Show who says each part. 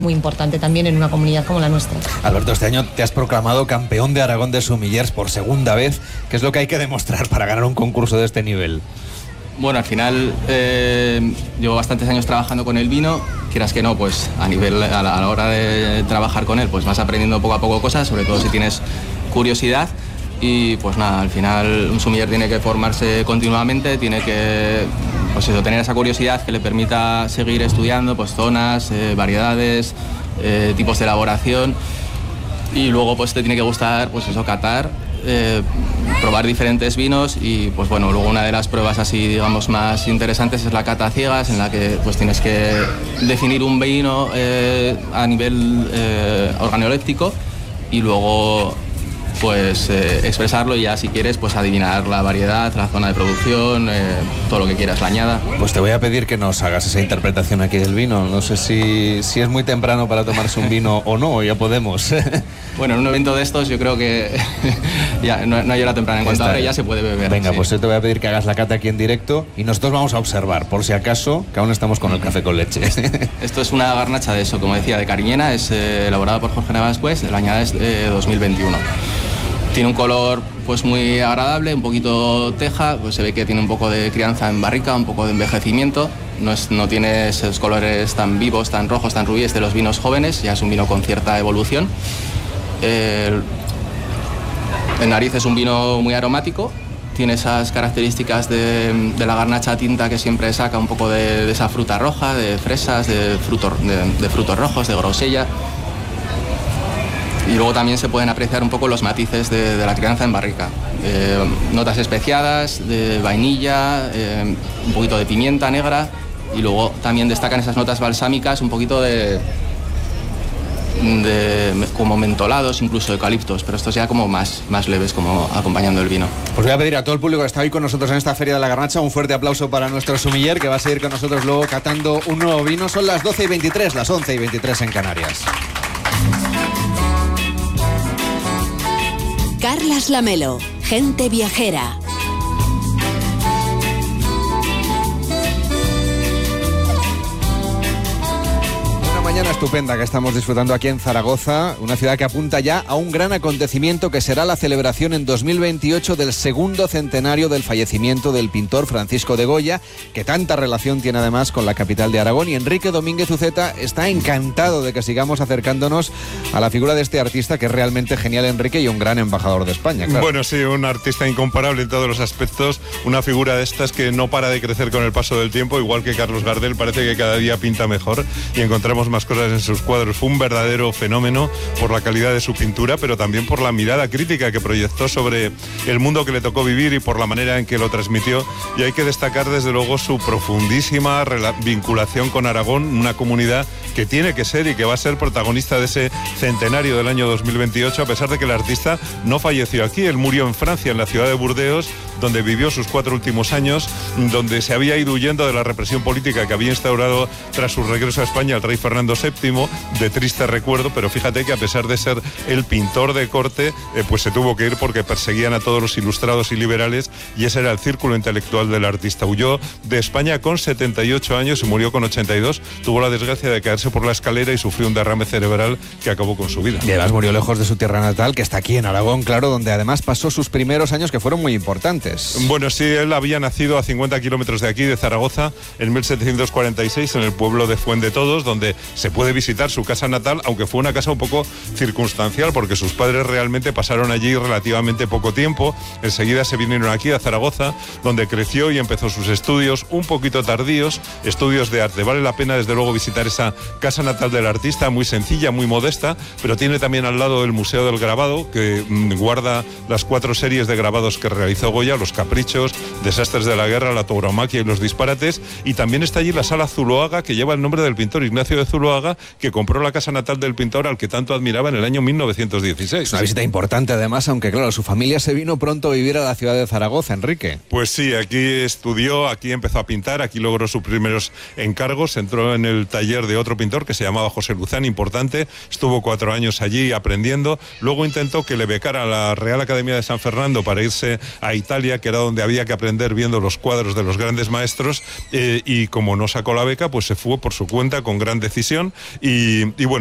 Speaker 1: muy importante también en una comunidad como la nuestra.
Speaker 2: Alberto, este año te has proclamado campeón de Aragón de Sumillers por segunda vez. ¿Qué es lo que hay que demostrar para ganar un concurso de este nivel?
Speaker 3: Bueno, al final llevo bastantes años trabajando con el vino, quieras que no, pues a la hora de trabajar con él, pues vas aprendiendo poco a poco cosas, sobre todo si tienes curiosidad. Y pues nada, al final un sommelier tiene que formarse continuamente, tiene que tener esa curiosidad que le permita seguir estudiando pues zonas, variedades, tipos de elaboración, y luego pues te tiene que gustar pues eso, catar, probar diferentes vinos. Y pues bueno, luego una de las pruebas así digamos más interesantes es la cata a ciegas, en la que pues tienes que definir un vino a nivel organoléptico y luego pues expresarlo, y ya si quieres pues adivinar la variedad, la zona de producción, todo lo que quieras, la añada.
Speaker 2: Pues te voy a pedir que nos hagas esa interpretación aquí del vino. No sé si es muy temprano para tomarse un vino o no, ya podemos.
Speaker 3: Bueno, en un evento de estos yo creo que ya no hay hora temprana, en cuanto ahora ya se puede beber.
Speaker 2: Venga,
Speaker 3: sí.
Speaker 2: Pues yo te voy a pedir que hagas la cata aquí en directo y nosotros vamos a observar, por si acaso, que aún estamos con el café con leche.
Speaker 3: Esto es una garnacha de eso, como decía, de Cariñena, es elaborada por Jorge Navascués, la añada es de 2021. Tiene un color pues muy agradable, un poquito teja, pues se ve que tiene un poco de crianza en barrica, un poco de envejecimiento, no tiene esos colores tan vivos, tan rojos, tan rubíes de los vinos jóvenes, ya es un vino con cierta evolución. El nariz es un vino muy aromático, tiene esas características de la garnacha tinta que siempre saca un poco de esa fruta roja, de fresas, de frutos rojos, de grosella. Y luego también se pueden apreciar un poco los matices de la crianza en barrica. Notas especiadas, de vainilla, un poquito de pimienta negra, y luego también destacan esas notas balsámicas, un poquito de como mentolados, incluso eucaliptos, pero estos ya como más leves, como acompañando el vino.
Speaker 2: Pues voy a pedir a todo el público que está hoy con nosotros en esta Feria de la Garnacha un fuerte aplauso para nuestro sommelier, que va a seguir con nosotros luego catando un nuevo vino. Son las 12:23, las 11:23 en Canarias.
Speaker 4: Carlas Lamelo, Gente Viajera.
Speaker 2: Mañana estupenda que estamos disfrutando aquí en Zaragoza, una ciudad que apunta ya a un gran acontecimiento que será la celebración en 2028 del segundo centenario del fallecimiento del pintor Francisco de Goya, que tanta relación tiene además con la capital de Aragón, y Enrique Domínguez Uceta está encantado de que sigamos acercándonos a la figura de este artista, que es realmente genial, Enrique, y un gran embajador de España, claro.
Speaker 5: Bueno, sí, un artista incomparable en todos los aspectos, una figura de estas que no para de crecer con el paso del tiempo, igual que Carlos Gardel, parece que cada día pinta mejor y encontramos más cosas en sus cuadros. Fue un verdadero fenómeno por la calidad de su pintura, pero también por la mirada crítica que proyectó sobre el mundo que le tocó vivir y por la manera en que lo transmitió. Y hay que destacar desde luego su profundísima vinculación con Aragón, una comunidad que tiene que ser y que va a ser protagonista de ese centenario del año 2028, a pesar de que el artista no falleció aquí. Él murió en Francia, en la ciudad de Burdeos, donde vivió sus 4 últimos años, donde se había ido huyendo de la represión política que había instaurado tras su regreso a España el rey Fernando VII, de triste recuerdo. Pero fíjate que a pesar de ser el pintor de corte, pues se tuvo que ir porque perseguían a todos los ilustrados y liberales, y ese era el círculo intelectual del artista. Huyó de España con 78 años y murió con 82. Tuvo la desgracia de caerse por la escalera y sufrió un derrame cerebral que acabó con su vida.
Speaker 2: Y además murió lejos de su tierra natal, que está aquí en Aragón, claro, donde además pasó sus primeros años, que fueron muy importantes.
Speaker 5: Bueno, sí, él había nacido a 50 kilómetros de aquí, de Zaragoza, en 1746, en el pueblo de Fuendetodos, donde se puede visitar su casa natal, aunque fue una casa un poco circunstancial, porque sus padres realmente pasaron allí relativamente poco tiempo. Enseguida se vinieron aquí a Zaragoza, donde creció y empezó sus estudios un poquito tardíos, estudios de arte. Vale la pena desde luego visitar esa casa natal del artista, muy sencilla, muy modesta, pero tiene también al lado el Museo del Grabado, que guarda las 4 series de grabados que realizó Goya: Los Caprichos, Desastres de la Guerra, La Tauromaquia y Los Disparates. Y también está allí la Sala Zuloaga, que lleva el nombre del pintor Ignacio de Zuloaga, que compró la casa natal del pintor al que tanto admiraba en el año 1916.
Speaker 2: Es una visita importante además, aunque claro, su familia se vino pronto a vivir a la ciudad de Zaragoza, Enrique.
Speaker 5: Pues sí, aquí estudió, aquí empezó a pintar, aquí logró sus primeros encargos, entró en el taller de otro pintor que se llamaba José Luzán, importante, estuvo 4 años allí aprendiendo, luego intentó que le becara a la Real Academia de San Fernando para irse a Italia Italia, que era donde había que aprender viendo los cuadros de los grandes maestros, y como no sacó la beca, pues se fue por su cuenta con gran decisión y bueno,